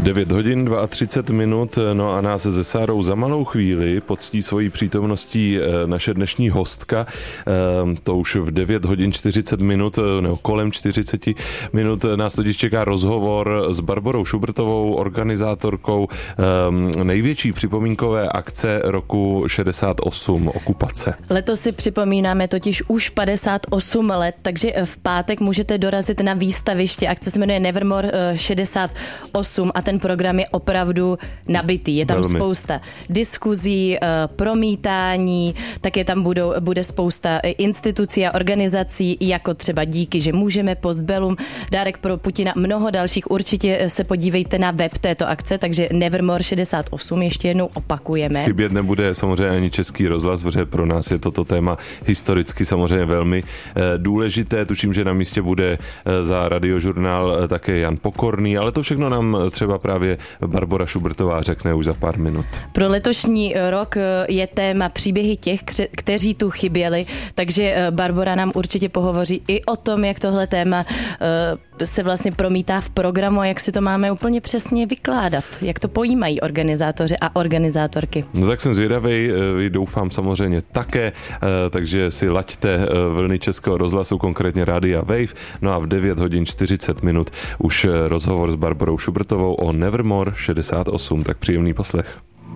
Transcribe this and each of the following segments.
9 hodin 32 minut, no a nás se Sárou za malou chvíli poctí svojí přítomností naše dnešní hostka. To už v 9 hodin 40 minut, nebo kolem 40 minut nás totiž čeká rozhovor s Barborou Šubrtovou, organizátorkou největší připomínkové akce roku 68, okupace. Letos si připomínáme totiž už 58 let, takže v pátek můžete dorazit na výstaviště. Akce se jmenuje Nevermore 68 a ten program je opravdu nabitý. Je tam spousta diskuzí, promítání, také tam bude spousta institucí a organizací, jako třeba Díky, že můžeme, Postbellum, Dárek pro Putina, mnoho dalších. Určitě se podívejte na web této akce, takže Nevermore 68 ještě jednou opakujeme. Chybět nebude samozřejmě ani Český rozhlas, protože pro nás je toto téma historicky samozřejmě velmi důležité. Tuším, že na místě bude za Radiožurnál také Jan Pokorný, ale to všechno nám třeba právě Barbora Šubrtová řekne už za pár minut. Pro letošní rok je téma příběhy těch, kteří tu chyběli, takže Barbora nám určitě pohovoří i o tom, jak tohle téma se vlastně promítá v programu a jak si to máme úplně přesně vykládat, jak to pojímají organizátoři a organizátorky. No tak jsem zvědavej, doufám samozřejmě také, takže si laďte vlny Českého rozhlasu, konkrétně Rádia Wave, no a v 9 hodin 40 minut už rozhovor s Barborou Šubrtovou o Nevermore 68, tak příjemný poslech.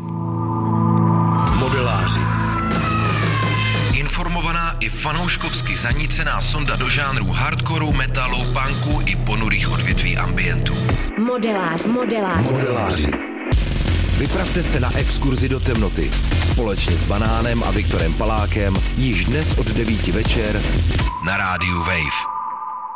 Modeláři. Informovaná i fanouškovsky zanícená sonda do žánrů hardcoreu, metalu, punku i ponurých odvětví ambientu. Modeláři. Vypravte se na exkurzi do temnoty společně s Banánem a Viktorem Palákem již dnes od 9 večer na rádiu Wave.